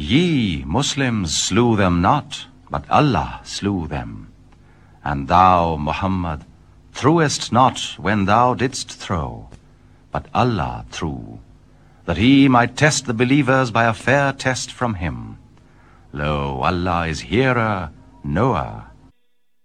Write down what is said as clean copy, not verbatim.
Ye, Muslims, slew them not, but Allah slew them. And thou, Muhammad, threwest not when thou didst throw, but Allah threw, that he might test the believers by a fair test from him. Lo, Allah is hearer, knower.